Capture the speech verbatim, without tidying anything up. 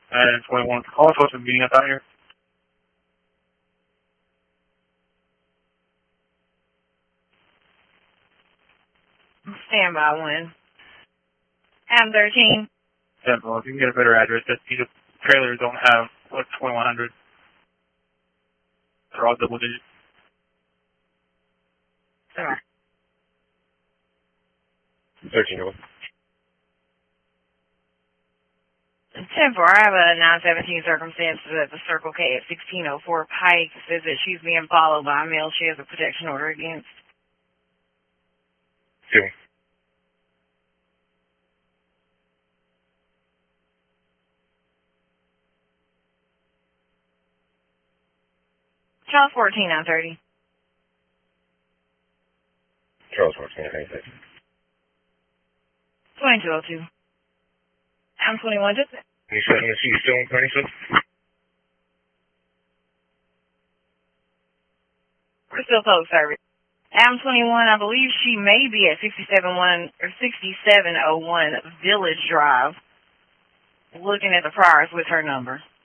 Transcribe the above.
And twenty-one for call. What's the meeting up out here? Stand by one. Adam thirteen. Yeah, well, if you can get a better address, that these trailers don't have, what, twenty-one hundred. They're all double digits. Sorry. thirteen oh one. ten four, I have a nine seventeen circumstance at the Circle K at sixteen oh four Pike. Says that she's being followed by a male she has a protection order against. Two. Charles fourteen nine thirty. Charles fourteen nine thirty. twenty-two oh two. I'm twenty-one. Just You still, you still in twenty-six? we're still public service. Adam twenty-one, I believe she may be at sixty-seven one or sixty-seven oh one Village Drive. Looking at the priors with her number.